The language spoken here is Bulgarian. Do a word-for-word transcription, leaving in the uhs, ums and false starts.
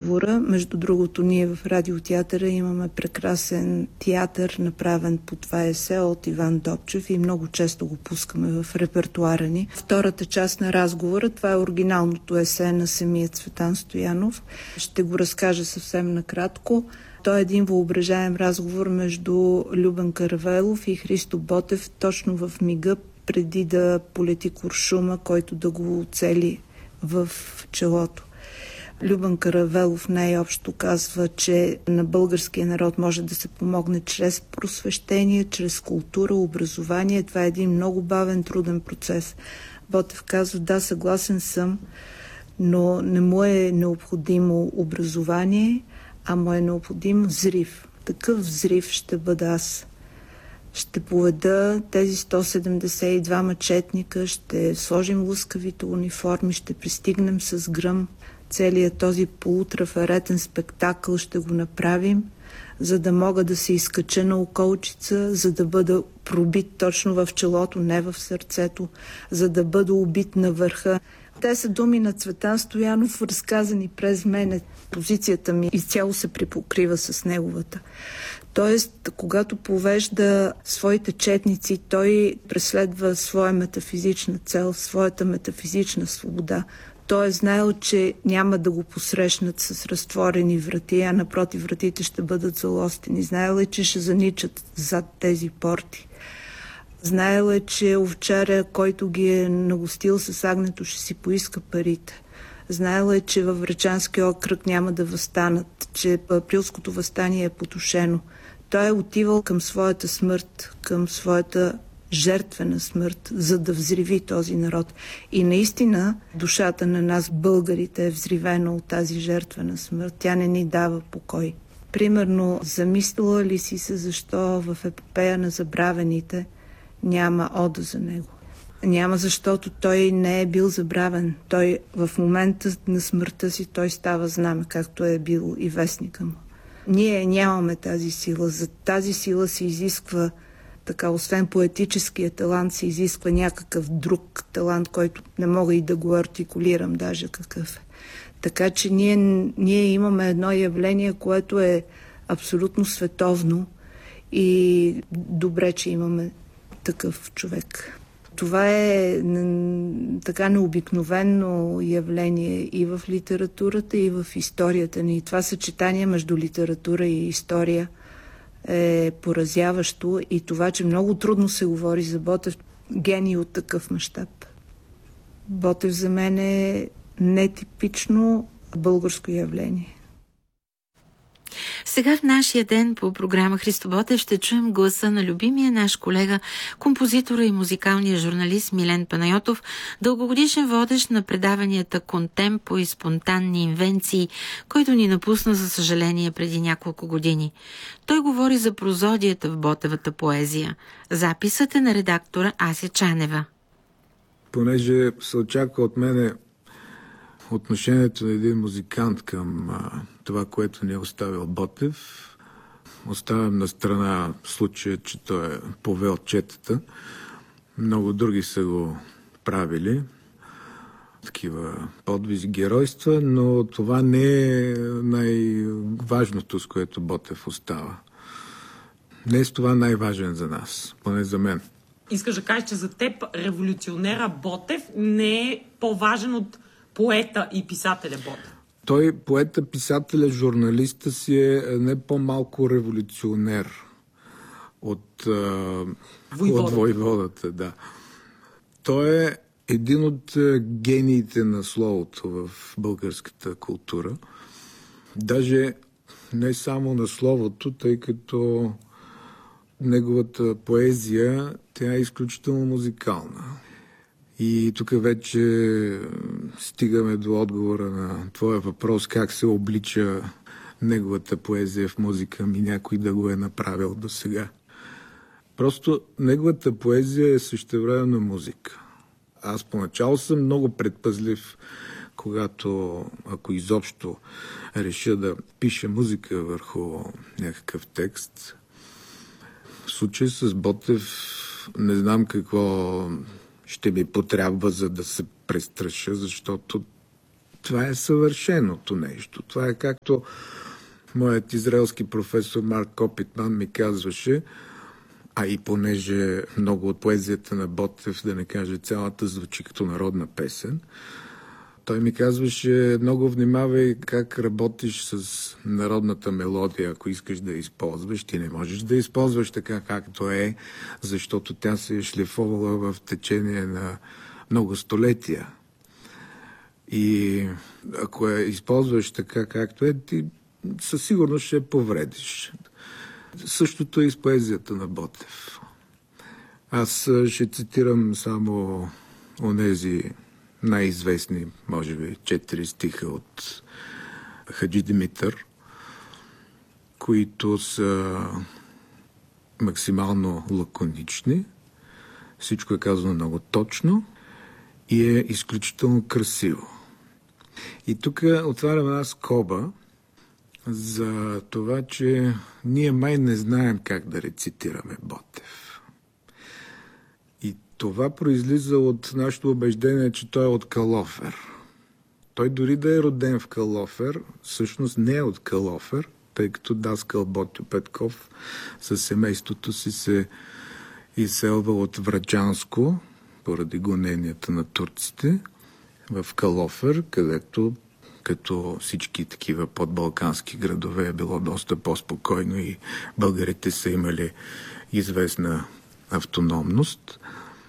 разговора. Между другото, ние в Радиотеатъра имаме прекрасен театър, направен по това есе от Иван Добчев и много често го пускаме в репертуара ни. Втората част на разговора, това е оригиналното есе на самия Цветан Стоянов. Ще го разкажа съвсем накратко. Той е един въображаем разговор между Любен Каравелов и Христо Ботев точно в мига преди да полети куршума, който да го оцели в челото. Любен Каравелов най-общо казва, че на българския народ може да се помогне чрез просвещение, чрез култура, образование. Това е един много бавен, труден процес. Ботев казва, да, съгласен съм, но не му е необходимо образование, а му е необходим взрив. Такъв взрив ще бъда аз. Ще поведа тези сто седемдесет и два четника, ще сложим лъскавите униформи, ще пристигнем с гръм. Целият този полутрафаретен спектакъл ще го направим, за да мога да се изкача на околчица, за да бъда пробит точно в челото, не в сърцето, за да бъда убит на върха. Те са думи на Цветан Стоянов, разказани през мене. Позицията ми изцяло се припокрива с неговата. Тоест, когато повежда своите четници, той преследва своя метафизична цел, своята метафизична свобода. Той е знаел, че няма да го посрещнат с разтворени врати, а напротив, вратите ще бъдат залостени. Знаел е, че ще заничат зад тези порти. Знаел е, че овчаря, който ги е нагостил с агнето, ще си поиска парите. Знаел е, че във Врачанския окръг няма да възстанат, че априлското въстание е потушено. Той е отивал към своята смърт, към своята жертвена смърт, за да взриви този народ. И наистина душата на нас, българите, е взривена от тази жертвена смърт. Тя не ни дава покой. Примерно, замислила ли си се защо в епопея на забравените няма ода за него? Няма, защото той не е бил забравен. Той в момента на смъртта си той става знаме, както е бил и вестника му. Ние нямаме тази сила. За тази сила се изисква, така, освен поетическия талант, се изисква някакъв друг талант, който не мога и да го артикулирам даже какъв е. Така че ние, ние имаме едно явление, което е абсолютно световно и добре, че имаме такъв човек. Това е така необикновено явление и в литературата, и в историята ни. Това съчетание между литература и история е поразяващо и това, че много трудно се говори за Ботев, гений от такъв мащаб. Ботев за мен е нетипично българско явление. Сега в нашия ден по програма Христо Ботев ще чуем гласа на любимия наш колега, композитора и музикалния журналист Милен Панайотов, дългогодишен водещ на предаванията Контемпо и Спонтанни инвенции, който ни напусна, за съжаление, преди няколко години. Той говори за прозодията в Ботевата поезия. Записът е на редактора Ася Чанева. Понеже се очаква от мене отношението на един музикант към а, това, което ни е оставил Ботев, оставям на страна случая, че той е повел четата. Много други са го правили, такива подвизи, геройства, но това не е най-важното, с което Ботев остава. Не е с това най-важен за нас, поне за мен. Искаш да кажеш, че за теб революционера Ботев не е по-важен от поета и писателя Ботев? Той, поета, писателя, журналиста си е не по-малко революционер от, Войвода. от войводата. Да. Той е един от гениите на словото в българската култура. Даже не само на словото, тъй като неговата поезия, тя е изключително музикална. И тук вече стигаме до отговора на твоя въпрос, как се облича неговата поезия в музика, ми някой да го е направил до сега. Просто неговата поезия е същевременно музика. Аз поначало съм много предпазлив, когато, ако изобщо реша да пиша музика върху някакъв текст. В случай с Ботев не знам какво ще ми потрябва, за да се престраша, защото Това е съвършеното нещо. Това е както моят израелски професор Марк Копитман ми казваше, а и понеже много от поезията на Ботев, да не кажа цялата, звучи като народна песен, той ми казваше: много внимавай как работиш с народната мелодия, ако искаш да я използваш. Ти не можеш да я използваш така както е, защото тя се е шлифовала в течение на много столетия. И ако я използваш така както е, ти със сигурност ще я повредиш. Същото е и с поезията на Ботев. Аз ще цитирам само онези най-известни, може би, четири стиха от Хаджи Димитър, които са максимално лаконични. Всичко е казано много точно и е изключително красиво. И тук отварям една скоба за това, че ние май не знаем как да рецитираме Ботев. И това произлиза от нашето убеждение, че той е от Калофер. Той дори да е роден в Калофер, всъщност не е от Калофер, тъй като даскал Ботьо Петков със семейството си се изселва от Врачанско, поради гоненията на турците, в Калофер, където като всички такива подбалкански градове е било доста по-спокойно и българите са имали известна автономност.